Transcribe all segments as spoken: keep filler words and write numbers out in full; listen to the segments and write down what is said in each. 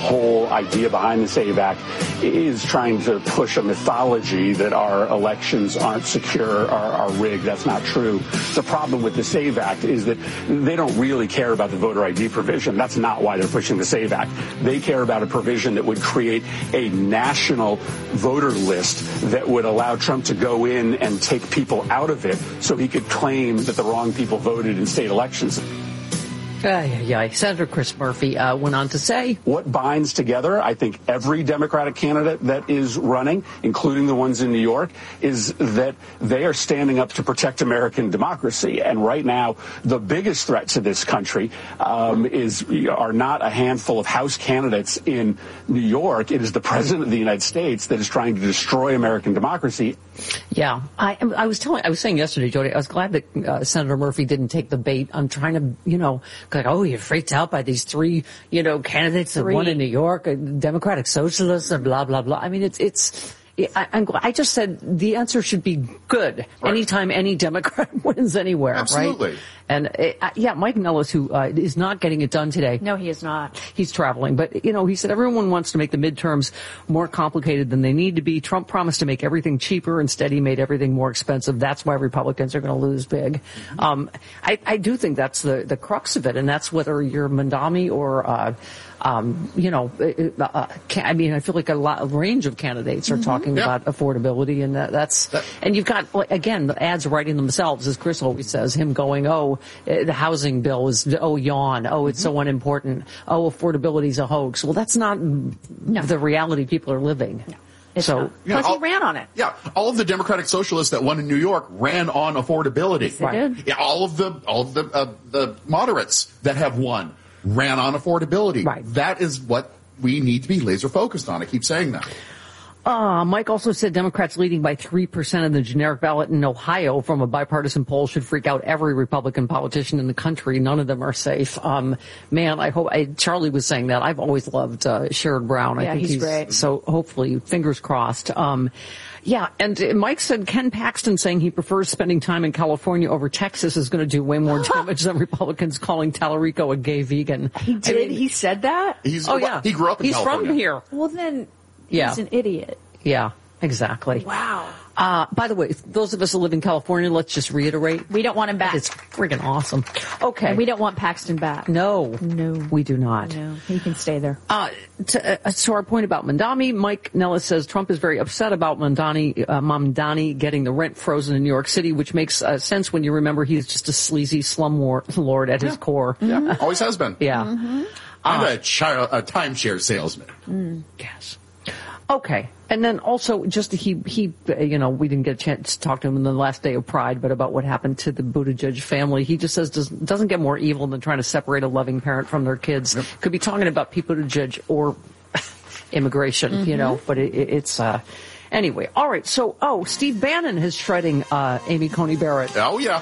whole idea behind the SAVE Act is trying to push a mythology that our elections aren't secure, are, are rigged. That's not true. The problem with the SAVE Act is that they don't really care about the voter I D provision. That's not why they're pushing the SAVE Act. They care about a provision that would create a national voter list that would allow Trump to go in and take people out of it so he could claim that the wrong people voted in state elections. Yeah, yeah, yeah. Senator Chris Murphy uh, went on to say, what binds together, I think, every Democratic candidate that is running, including the ones in New York, is that they are standing up to protect American democracy. And right now, the biggest threat to this country um, is are not a handful of House candidates in New York. It is the President of the United States that is trying to destroy American democracy. Yeah, I, I was telling, I was saying yesterday, Jody, I was glad that uh, Senator Murphy didn't take the bait on trying to, you know, like, oh, you're freaked out by these three, you know, candidates, the one in New York, a Democratic Socialists, and blah, blah, blah. I mean, it's, it's, I, I'm, I just said the answer should be good right. Anytime any Democrat wins anywhere, Absolutely. Right? And it, uh, yeah, Mike Nellis, who uh, is not getting it done today. No, he is not. He's traveling. But, you know, he said everyone wants to make the midterms more complicated than they need to be. Trump promised to make everything cheaper. Instead, he made everything more expensive. That's why Republicans are going to lose big. Mm-hmm. Um, I, I do think that's the, the crux of it. And that's whether you're Mamdani or, uh, um, you know, uh, I mean, I feel like a lot of range of candidates are mm-hmm. talking yeah. about affordability. And that, that's, that, and you've got, again, the ads writing themselves, as Chris always says, him going, oh, the housing bill is, oh, yawn. Oh, it's mm-hmm. so unimportant. Oh, affordability is a hoax. Well, that's not no. the reality people are living. No. So, yeah, plus all, he ran on it. Yeah, all of the Democratic Socialists that won in New York ran on affordability. Yes, they right. did. Yeah, all of the all of the uh, the moderates that have won ran on affordability. Right. That is what we need to be laser focused on. I keep saying that. Uh, Mike also said Democrats leading by three percent in the generic ballot in Ohio from a bipartisan poll should freak out every Republican politician in the country. None of them are safe. Um, man, I hope, I, Charlie was saying that. I've always loved, uh, Sherrod Brown. I yeah, think he's, he's great. So hopefully, fingers crossed. Um, yeah, and Mike said Ken Paxton saying he prefers spending time in California over Texas is going to do way more damage than Republicans calling Tallarico a gay vegan. He did? I mean, he said that? He's, oh, yeah. He grew up in he's California. He's from here. Well, then yeah. he's an idiot. Yeah, exactly. Wow. Uh, by the way, those of us who live in California, let's just reiterate. We don't want him back. It's friggin' awesome. Okay. And we don't want Paxton back. No. No. We do not. No. He can stay there. Uh, to, uh, to our point about Mamdani, Mike Nellis says Trump is very upset about Mamdani, uh, Mamdani getting the rent frozen in New York City, which makes uh, sense when you remember he's just a sleazy slum lord at yeah. his core. Yeah, mm-hmm. Always has been. Yeah. Mm-hmm. I'm uh, a, child, a timeshare salesman. Mm. Yes. Okay. And then also just he, he, you know, we didn't get a chance to talk to him on the last day of Pride, but about what happened to the Buttigieg family. He just says does, doesn't get more evil than trying to separate a loving parent from their kids. Yep. Could be talking about Pete Buttigieg or immigration, mm-hmm. you know, but it, it's, uh, anyway. All right. So, oh, Steve Bannon is shredding, uh, Amy Coney Barrett. Oh, yeah.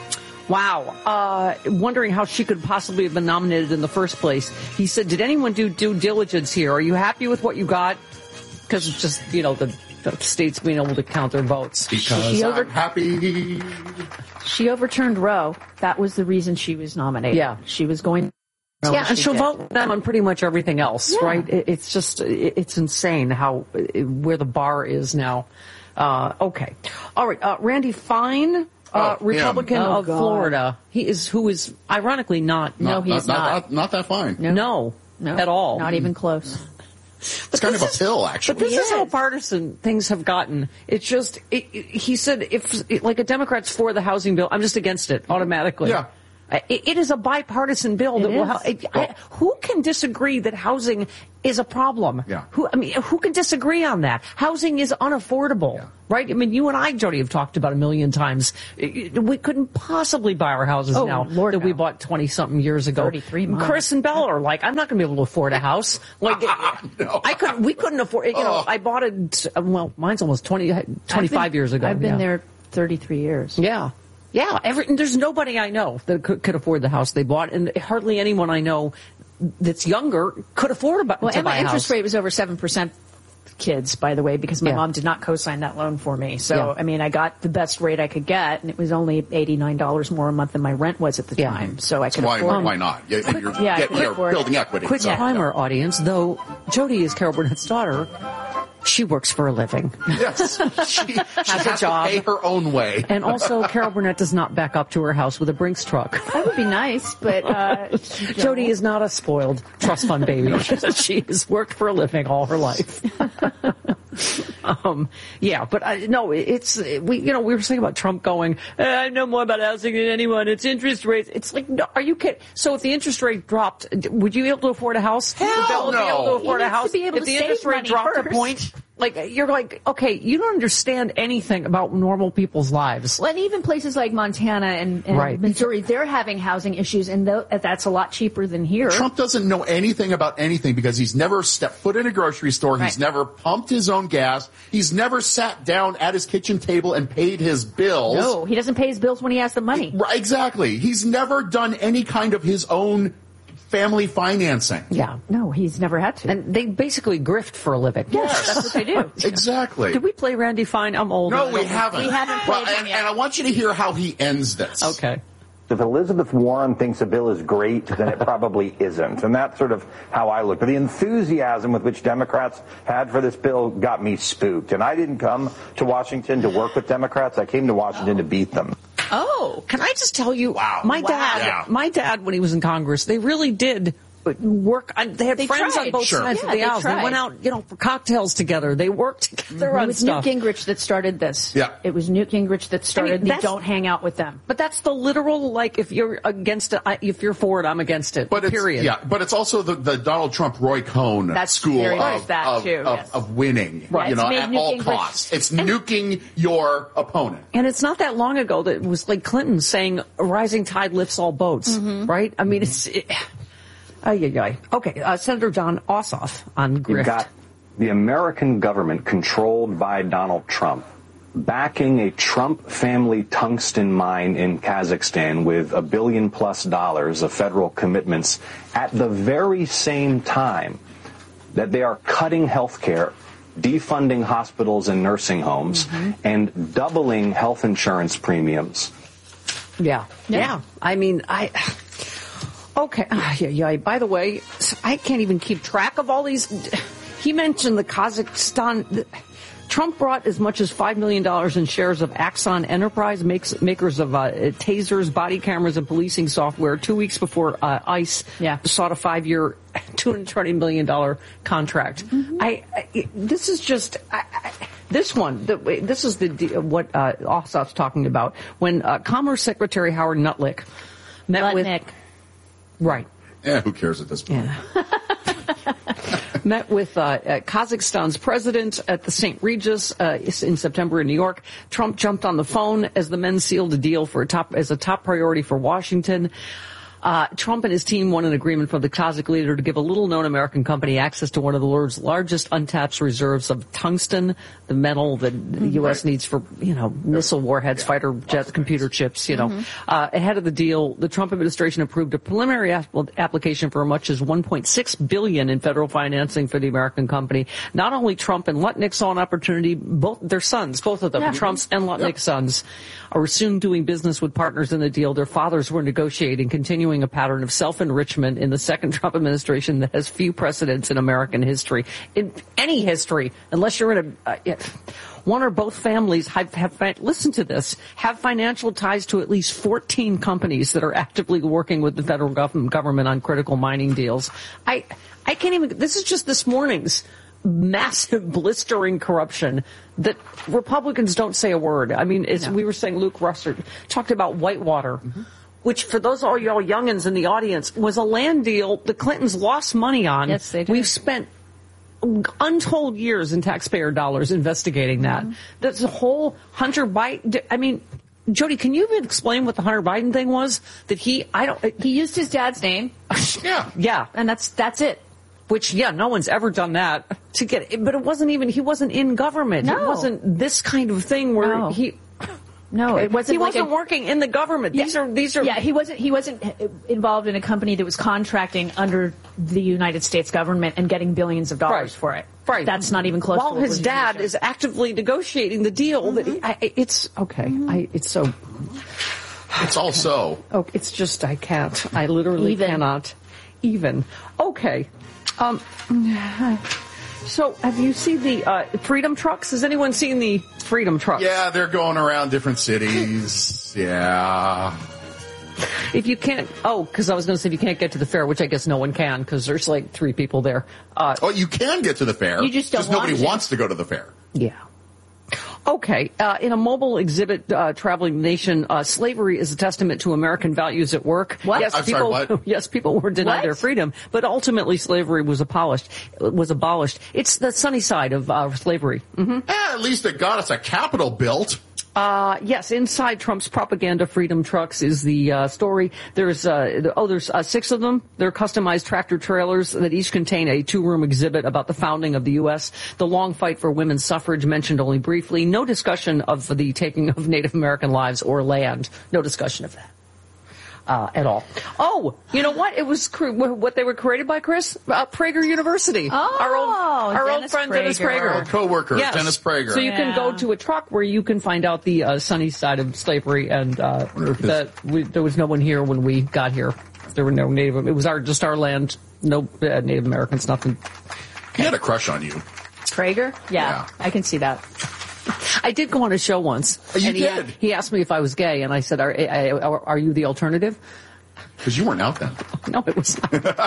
Wow. Uh, wondering how she could possibly have been nominated in the first place. He said, did anyone do due diligence here? Are you happy with what you got? Because it's just, you know, the, the states being able to count their votes. Because she I'm over- happy. She overturned Roe. That was the reason she was nominated. Yeah. She was going... Yeah, and she she'll did. vote them on pretty much everything else, yeah. right? It, it's just, it, it's insane how, where the bar is now. Uh, okay. All right. Uh, Randy Fine, uh, oh, Republican oh, of God. Florida. He is, who is ironically not. No, not, he's not, not. Not, not that fine. No. No, no. At all. Not even close. It's kind of a pill, actually. But this He is how is. partisan things have gotten. It's just, it, it, he said, if, it, like, a Democrat's for the housing bill, I'm just against it automatically. Yeah. It, it is a bipartisan bill It that will is. help. It, Well, I, who can disagree that housing is a problem? Yeah. Who, I mean, who can disagree on that? Housing is unaffordable, Yeah. right? I mean, you and I, Jody, have talked about a million times. We couldn't possibly buy our houses Oh, now Lord, that no. we bought twenty-something years ago. thirty-three months. Chris and Bella are like, I'm not going to be able to afford a house. Like, No. I couldn't. We couldn't afford. You know, Oh. I bought it. Well, mine's almost twenty, twenty-five I've been, years ago. I've been yeah. there thirty-three years. Yeah. Yeah, every, there's nobody I know that could, could afford the house they bought, and hardly anyone I know that's younger could afford a, Well, to and buy my a interest house. rate was over seven percent kids, by the way, because my Yeah. mom did not co-sign that loan for me. So, Yeah. I mean, I got the best rate I could get, and it was only eighty-nine dollars more a month than my rent was at the Yeah. time. So I could Why, afford why not? You, you're yeah, I get- could you're afford it. building equity. Quick so, timer, audience, though Jody is Carol Burnett's daughter, she works for a living. Yes. She, she has, a job. to pay her own way. And also, Carol Burnett does not back up to her house with a Brinks truck. That would be nice, but uh, Jody is not a spoiled trust fund baby. She has worked for a living all her life. um, yeah, but uh, no, it's we. You know, we were saying about Trump going. Eh, I know more about housing than anyone. It's interest rates. It's like, no, are you kidding? So if the interest rate dropped, would you be able to afford a house? Hell Would Bill be no. able to afford He a needs to house be able if to the save interest rate money dropped a first. point? Like, you're like, okay, you don't understand anything about normal people's lives. Well, and even places like Montana and, and Right. Missouri, they're having housing issues, and th- that's a lot cheaper than here. Trump doesn't know anything about anything because he's never stepped foot in a grocery store. He's Right. never pumped his own gas. He's never sat down at his kitchen table and paid his bills. No, he doesn't pay his bills when he has the money. Right, exactly. He's never done any kind of his own family financing. Yeah. No, he's never had to. And they basically grift for a living. Yes. That's what they do. Exactly. Did we play Randy Fine? I'm old. No, I we don't- haven't. We haven't Well, played him and, yet. and I want you to hear how he ends this. Okay. If Elizabeth Warren thinks a bill is great, then it probably isn't. And that's sort of how I look. But the enthusiasm with which Democrats had for this bill got me spooked. And I didn't come to Washington to work with Democrats. I came to Washington to beat them. Oh, can I just tell you? Wow. My Wow. dad, Yeah. my dad, when he was in Congress, they really did work. On, they had They friends tried. on both Sure. sides Yeah, of the they aisle. They tried. went out, you know, for cocktails together. They worked together on It was stuff. Newt Gingrich that started this. Yeah. It was Newt Gingrich that started the that's- don't hang out with them. But that's the literal, like, if you're against it, I, if you're for it, I'm against it. But it's, period. yeah, but it's also the, the Donald Trump, Roy Cohn That's school very of, much that, of, too, of, yes. of winning, Right. you It's know, made at Newt all Gingrich- costs. It's nuking your opponent. And it's not that long ago that it was like Clinton saying, a rising tide lifts all boats, Mm-hmm. right? I mean, it's... It, ay, ay, ay. Okay, uh, Senator John Ossoff on grift. You've got the American government controlled by Donald Trump backing a Trump family tungsten mine in Kazakhstan with a billion plus dollars of federal commitments at the very same time that they are cutting health care, defunding hospitals and nursing homes, Mm-hmm. and doubling health insurance premiums. Yeah. Yeah. Yeah. I mean, I... Okay. Ah, yeah, yeah. By the way, so I can't even keep track of all these. He mentioned the Kazakhstan. The, Trump brought as much as five million dollars in shares of Axon Enterprise, makes, makers of uh, tasers, body cameras, and policing software, two weeks before uh, ICE Yeah. sought a five-year, two hundred twenty million dollars contract. Mm-hmm. I, I, this is just... I, I, this one, the, this is the what uh, Ossoff's talking about. When uh, Commerce Secretary Howard Nutlick met with... Lutnick. Right. Yeah, who cares at this point? Yeah. Met with uh, uh, Kazakhstan's president at the Saint Regis uh, in September in New York. Trump jumped on the phone as the men sealed a deal for a top as a top priority for Washington. Uh, Trump and his team won an agreement from the Kazakh leader to give a little-known American company access to one of the world's largest untapped reserves of tungsten, the metal that the U S Right. needs for, you know, missile warheads, Yeah. fighter jets, computer chips, you know. Uh, ahead of the deal, the Trump administration approved a preliminary ap- application for as much as one point six billion dollars in federal financing for the American company. Not only Trump and Lutnick saw an opportunity, both their sons, both of them, Yeah. Trump's and Lutnick's sons, are soon doing business with partners in the deal. Their fathers were negotiating, continuing a pattern of self-enrichment in the second Trump administration that has few precedents in American history, in any history, unless you're in a, uh, one or both families have, have, listen to this, have financial ties to at least fourteen companies that are actively working with the federal gov- government on critical mining deals. I, I can't even, this is just this morning's massive, blistering corruption that Republicans don't say a word. I mean, as No. we were saying, Luke Russert talked about Whitewater, mm-hmm. which for those all y'all youngins in the audience was a land deal the Clintons lost money on. Yes, they did. We've spent untold years in taxpayer dollars investigating that. Mm-hmm. That's the whole Hunter Biden. I mean, Jody, can you even explain what the Hunter Biden thing was? That he, I don't, He used his dad's name, Yeah. yeah, and that's that's it. which, yeah, no one's ever done that to get, but it wasn't even, he wasn't in government. No. It wasn't this kind of thing where No. he, No, it wasn't. he like wasn't a, working in the government. These Yeah. are, these are, Yeah, he wasn't. He wasn't involved in a company that was contracting under the United States government and getting billions of dollars Right. for it. Right. That's not even close While to what his we're dad doing. is actively negotiating the deal mm-hmm. that he, I, it's okay. Mm-hmm. I, it's so. It's all so. Oh, it's just I can't. I literally Even. cannot. Even. Okay. Um. So, have you seen the uh, Freedom Trucks? Has anyone seen the Freedom Trucks? Yeah, they're going around different cities. Yeah. If you can't, oh, because I was going to say if you can't get to the fair, which I guess no one can because there's like three people there. Uh, oh, you can get to the fair. You just don't nobody want to. wants to go to the fair. Yeah. Okay. Uh, in a mobile exhibit, uh, traveling the nation, uh, slavery is a testament to American values at work. What? Yes, I'm people, sorry, what? Yes, people were denied What? their freedom, but ultimately slavery was abolished. Was abolished. It's the sunny side of uh, slavery. Mm-hmm. Eh, at least it got us a Capitol built. Uh, yes, inside Trump's propaganda Freedom Trucks is the uh, story. There's, uh, oh, there's uh, six of them. They're customized tractor trailers that each contain a two-room exhibit about the founding of the U S, the long fight for women's suffrage mentioned only briefly, no discussion of the taking of Native American lives or land, no discussion of that. Uh, at all. Oh, you know what? It was cre- what they were created by, Chris? Uh, Prager University. Oh, our old, our old friend Prager. Dennis Prager. Our co-worker, Yes. Dennis Prager. So you can Yeah. go to a truck where you can find out the uh, sunny side of slavery, and uh, that we, there was no one here when we got here. There were no Native. It was our just our land. No uh, Native Americans. Nothing. He had a crush on you. Prager? Yeah, Yeah. I can see that. I did go on a show once. Oh, you and he, did? He asked me if I was gay, and I said, "Are, are, are you the alternative?" Because you weren't out then. No, it was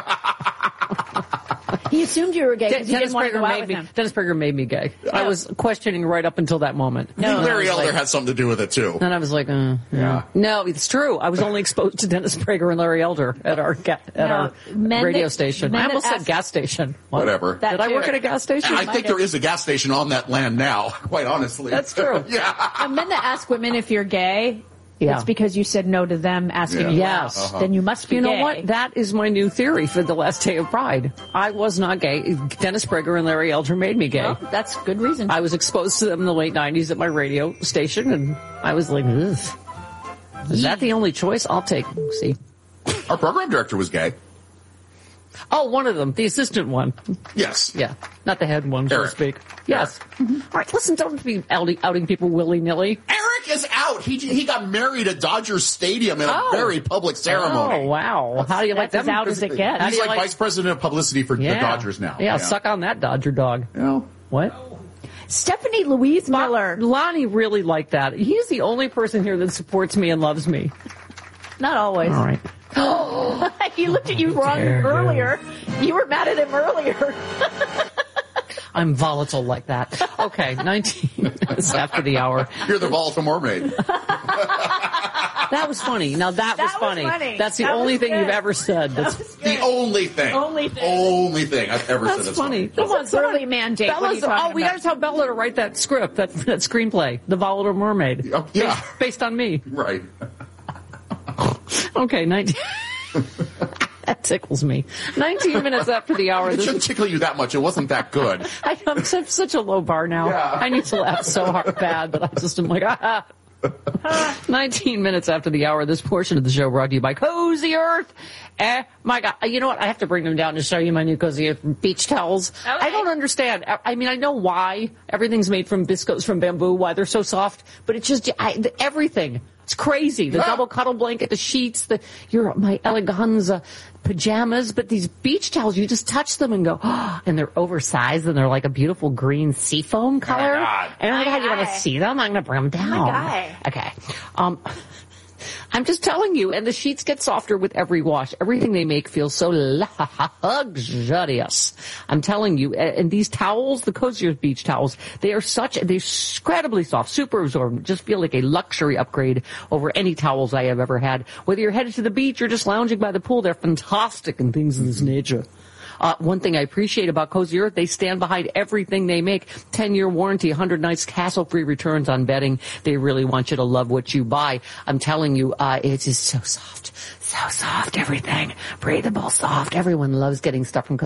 not. He assumed you were gay because you Dennis didn't want to Prager go out made with me. him. Dennis Prager made me gay. I No. was questioning right up until that moment. I think And Larry I was Elder like- had something to do with it, too. And I was like, uh, yeah. Yeah. No, it's true. I was only exposed to Dennis Prager and Larry Elder at our ga- at No, our men radio that- station. men I that almost said ask- gas station. What? Whatever. That Did I too. work at a gas station? I think there is a gas station on that land now, quite honestly. That's true. Yeah. And men that ask women if you're gay, Yeah. it's because you said no to them asking Yeah. you Yes. out. Uh-huh. Then you must be You know gay. what? That is my new theory for the last day of Pride. I was not gay. Dennis Prager and Larry Elder made me gay. Well, that's good reason. I was exposed to them in the late nineties at my radio station, and I was like, ugh. Is that the only choice? I'll take. See. Our program director was gay. Oh, one of them, the assistant one. Yes. Yeah, not the head one, so Eric. to speak. Yes. Mm-hmm. All right, listen, don't be outing, outing people willy-nilly. Eric is out. He he got married at Dodger Stadium in a Oh. very public ceremony. Oh, wow. How do you like that's them? as out as it gets. How do He's you like, vice president of publicity for yeah. the Dodgers now. Yeah, suck on that Dodger dog. Yeah. What? Stephanie Louise Miller. Lonnie really liked that. He's the only person here that supports me and loves me. Not always. All right. He looked at you wrong dare you. earlier. You were mad at him earlier. I'm volatile like that. Okay, nineteen minutes after the hour. You're the volatile mermaid. That was funny. Now that, That was was funny. funny. That's the That only was thing good. you've ever said. That's, The only thing. Only thing. Only thing I've ever said that's that's funny. That's a someone- burly mandate. What are Bella's, you talking oh, we about? got to tell Bella to write that script, that, that screenplay, The Volatile Mermaid. Oh, yeah. Based, based on me. Right. Okay, nineteen. That tickles me. nineteen minutes after the hour. It This shouldn't tickle you that much. It wasn't that good. I, I'm such, such a low bar now. Yeah. I need to laugh so hard bad, but I just am like, ah. nineteen minutes after the hour, this portion of the show brought to you by Cozy Earth. Eh, my God, you know what? I have to bring them down to show you my new Cozy Earth beach towels. Okay. I don't understand. I, I mean, I know why everything's made from viscose from bamboo, why they're so soft, but it's just I, the, everything. It's crazy. The Yeah. double cuddle blanket, the sheets, the your my eleganza pajamas, but these beach towels, you just touch them and go, oh, and they're oversized and they're like a beautiful green seafoam color. God. And I'm like, you want to guy. see them? I'm going to bring them down. guy. Okay. Um, I'm just telling you, and the sheets get softer with every wash. Everything they make feels so luxurious. I'm telling you, and these towels, the Cozy Earth beach towels, they are such, they're incredibly soft, super absorbent, just feel like a luxury upgrade over any towels I have ever had. Whether you're headed to the beach or just lounging by the pool, they're fantastic and things of this nature. Uh, one thing I appreciate about Cozy Earth, they stand behind everything they make. ten-year warranty, one hundred nights hassle-free returns on bedding. They really want you to love what you buy. I'm telling you, uh, it is so soft. So soft, everything. Breathable, soft. Everyone loves getting stuff from Cozy